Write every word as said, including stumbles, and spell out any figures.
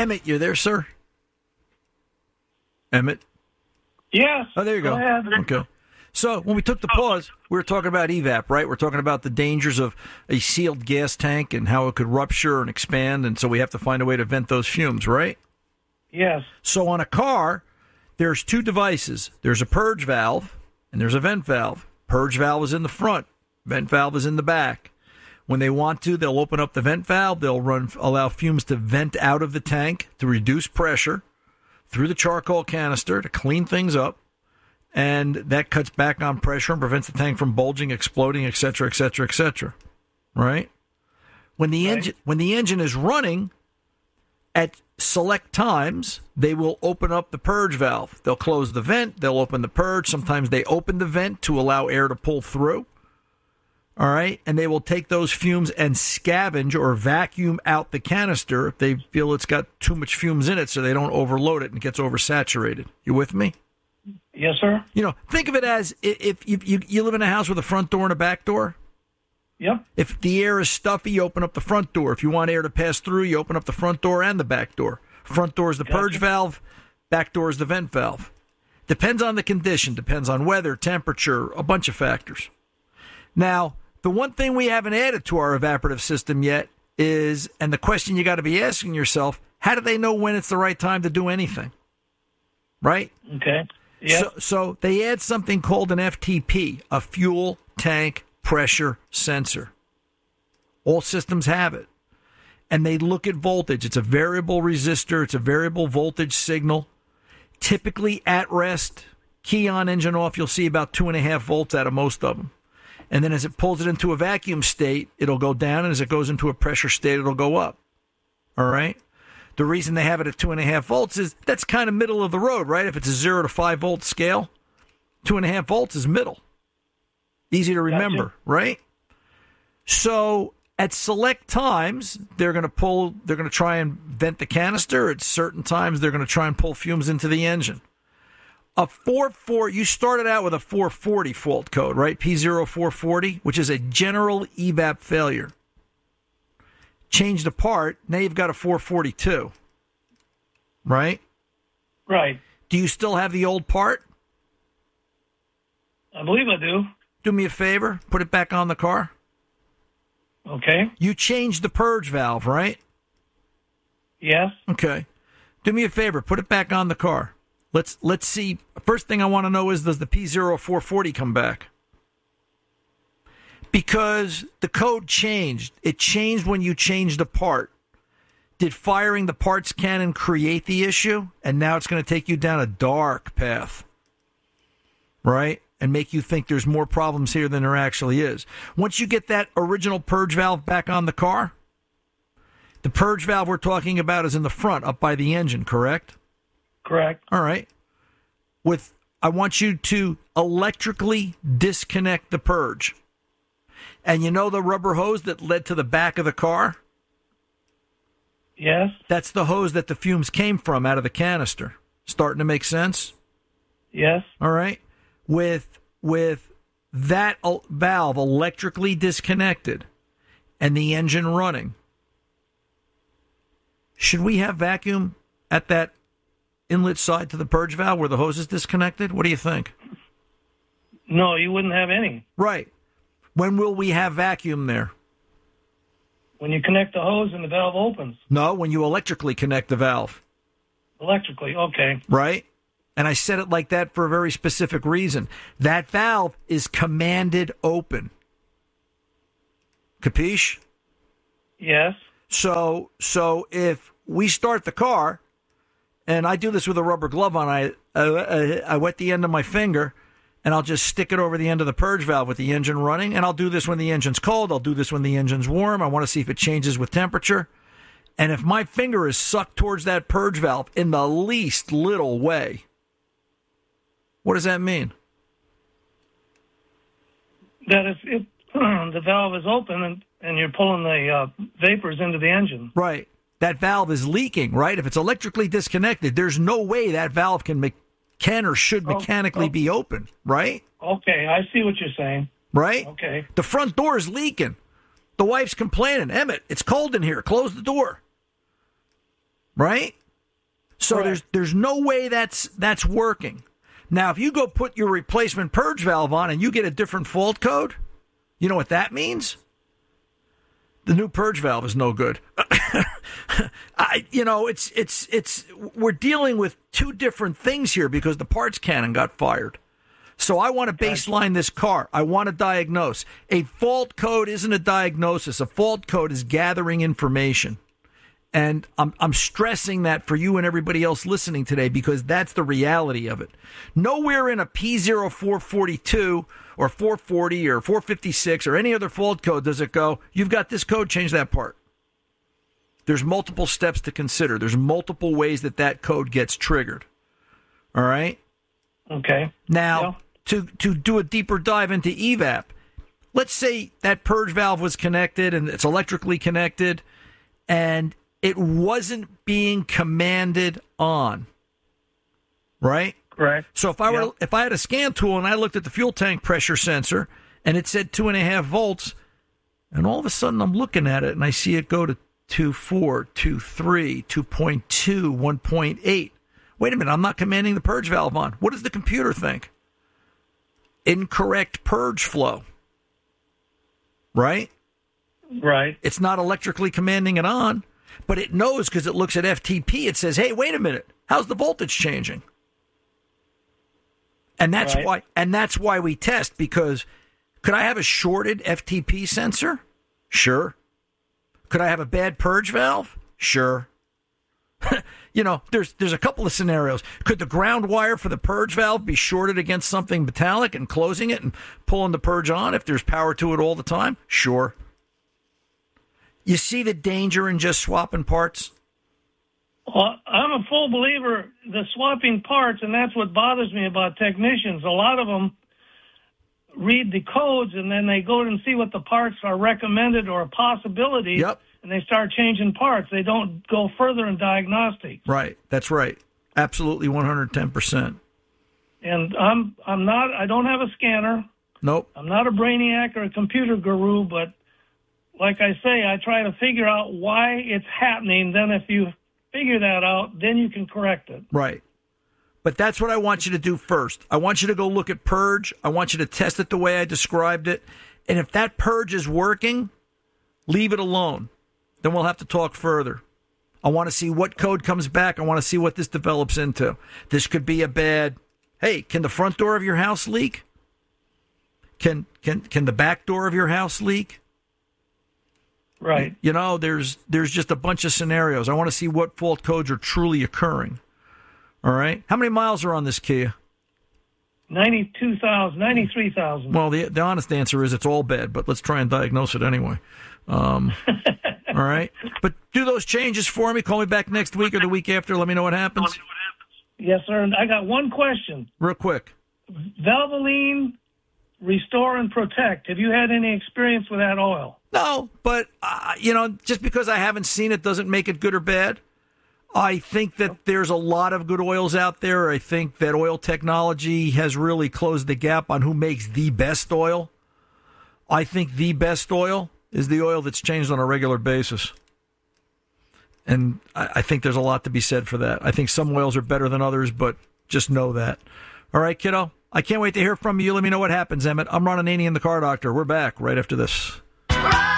Emmett, you there, sir? Emmett? Yes. Oh, there you go. go Okay. So when we took the pause, we were talking about E VAP, right? We're talking about the dangers of a sealed gas tank and how it could rupture and expand, and so we have to find a way to vent those fumes, right? Yes. So on a car, there's two devices. There's a purge valve and there's a vent valve. Purge valve is in the front. Vent valve is in the back. When they want to, they'll open up the vent valve. They'll run allow fumes to vent out of the tank to reduce pressure through the charcoal canister to clean things up. And that cuts back on pressure and prevents the tank from bulging, exploding, et cetera, et cetera, et cetera. Right? When the Right. engine when the engine is running, at select times, they will open up the purge valve. They'll close the vent. They'll open the purge. Sometimes they open the vent to allow air to pull through. All right? And they will take those fumes and scavenge or vacuum out the canister if they feel it's got too much fumes in it so they don't overload it and it gets oversaturated. You with me? Yes, sir. You know, think of it as i- if you, you, you live in a house with a front door and a back door. Yep. If the air is stuffy, you open up the front door. If you want air to pass through, you open up the front door and the back door. Front door is the Gotcha. purge valve. Back door is the vent valve. Depends on the condition. Depends on weather, temperature, a bunch of factors. Now, the one thing we haven't added to our evaporative system yet is, and the question you got to be asking yourself, how do they know when it's the right time to do anything? Right? Okay. Yep. So, so they add something called an F T P, a fuel tank pressure sensor. All systems have it. And they look at voltage. It's a variable resistor. It's a variable voltage signal. Typically at rest, key on, engine off, you'll see about two and a half volts out of most of them. And then as it pulls it into a vacuum state, it'll go down. And as it goes into a pressure state, it'll go up. All right? The reason they have it at two and a half volts is that's kind of middle of the road, right? If it's a zero to five volt scale, two and a half volts is middle. Easy to remember, Gotcha. right? So at select times, they're going to pull, they're going to try and vent the canister. At certain times, they're going to try and pull fumes into the engine. A four four, you started out with a four forty fault code, right? P zero four forty, which is a general E VAP failure. Changed the part, now you've got a four forty-two, right? Right. Do you still have the old part? I believe I do. Do me a favor, put it back on the car. Okay. You changed the purge valve, right? Yes. Okay. Do me a favor, put it back on the car. Let's let's see. First thing I want to know is, does the P zero four forty come back? Because the code changed. It changed when you changed the part. Did firing the parts cannon create the issue? And now it's going to take you down a dark path, right? And make you think there's more problems here than there actually is. Once you get that original purge valve back on the car, the purge valve we're talking about is in the front, up by the engine, correct? Correct. All right. With, I want you to electrically disconnect the purge. And you know the rubber hose that led to the back of the car? Yes. That's the hose that the fumes came from out of the canister. Starting to make sense? Yes. All right. With with that valve electrically disconnected and the engine running, should we have vacuum at that inlet side to the purge valve where the hose is disconnected? What do you think? No, you wouldn't have any. Right. When will we have vacuum there? When you connect the hose and the valve opens. No, when you electrically connect the valve. Electrically, okay. Right? And I said it like that for a very specific reason. That valve is commanded open. Capiche? Yes. So, so if we start the car, and I do this with a rubber glove on, I, I, I wet the end of my finger, and I'll just stick it over the end of the purge valve with the engine running. And I'll do this when the engine's cold. I'll do this when the engine's warm. I want to see if it changes with temperature. And if my finger is sucked towards that purge valve in the least little way, what does that mean? That is, it, the valve is open and, and you're pulling the uh, vapors into the engine. Right. That valve is leaking, right? If it's electrically disconnected, there's no way that valve can me- can or should mechanically oh, oh. be open, right? Okay, I see what you're saying. Right? Okay. The front door is leaking. The wife's complaining, Emmett, it's cold in here. Close the door. right? So Correct. there's there's no way that's that's working. Now, if you go put your replacement purge valve on and you get a different fault code, you know what that means? The new purge valve is no good. I, you know, it's it's it's we're dealing with two different things here because the parts cannon got fired. So I want to baseline this car. I want to diagnose. A fault code isn't a diagnosis. A fault code is gathering information. And I'm I'm stressing that for you and everybody else listening today because that's the reality of it. Nowhere in a P zero four forty-two or four forty or four fifty-six or any other fault code does it go, you've got this code, change that part. There's multiple steps to consider. There's multiple ways that that code gets triggered. All right? Okay. Now, yeah. to, to do a deeper dive into E V A P, let's say that purge valve was connected and it's electrically connected and it wasn't being commanded on, right? Correct. So if I were Yep. if I had a scan tool and I looked at the fuel tank pressure sensor and it said two and a half volts, and all of a sudden I'm looking at it and I see it go to two point four, two point three, two point two, one point eight. Wait a minute, I'm not commanding the purge valve on. What does the computer think? Incorrect purge flow, right? Right. It's not electrically commanding it on. But it knows because it looks at F T P. It says, hey, wait a minute. How's the voltage changing? And that's Right. why and that's why we test, because could I have a shorted F T P sensor? Sure. Could I have a bad purge valve? Sure. You know, there's there's a couple of scenarios. Could the ground wire for the purge valve be shorted against something metallic and closing it and pulling the purge on if there's power to it all the time? Sure. You see the danger in just swapping parts? Well, I'm a full believer the swapping parts, and that's what bothers me about technicians. A lot of them read the codes, and then they go and see what the parts are recommended or a possibility, Yep. and they start changing parts. They don't go further in diagnostics. Right. That's right. Absolutely one hundred ten percent. And I'm I'm not I don't have a scanner. Nope. I'm not a brainiac or a computer guru, but like I say, I try to figure out why it's happening. Then if you figure that out, then you can correct it. Right. But that's what I want you to do first. I want you to go look at purge. I want you to test it the way I described it. And if that purge is working, leave it alone. Then we'll have to talk further. I want to see what code comes back. I want to see what this develops into. This could be a bad, hey, can the front door of your house leak? Can can can the back door of your house leak? Right. You know, there's there's just a bunch of scenarios. I want to see what fault codes are truly occurring. All right. How many miles are on this Kia? ninety-two thousand, ninety-three thousand. Well, the the honest answer is it's all bad, but let's try and diagnose it anyway. Um, all right. But do those changes for me. Call me back next week or the week after. Let me know what happens. Yes, sir. And I got one question. Real quick. Valvoline Restore and Protect. Have you had any experience with that oil? No, but, uh, you know, just because I haven't seen it doesn't make it good or bad. I think that there's a lot of good oils out there. I think that oil technology has really closed the gap on who makes the best oil. I think the best oil is the oil that's changed on a regular basis. And I, I think there's a lot to be said for that. I think some oils are better than others, but just know that. All right, kiddo. I can't wait to hear from you. Let me know what happens, Emmett. I'm Ron Ananian, the Car Doctor. We're back right after this.